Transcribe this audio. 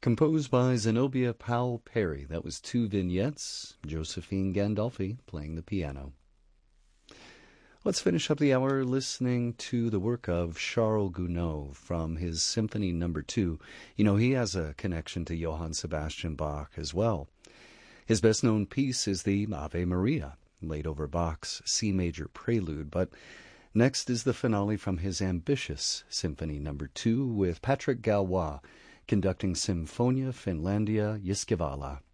Composed by Zenobia Powell Perry. That was two vignettes. Josephine Gandolfi playing the piano. Let's finish up the hour listening to the work of Charles Gounod from his Symphony No. 2. You know, he has a connection to Johann Sebastian Bach as well. His best-known piece is the Ave Maria, laid over Bach's C major prelude, but next is the finale from his ambitious Symphony No. 2 with Patrick Galois conducting Symphonia Finlandia Jyskevala.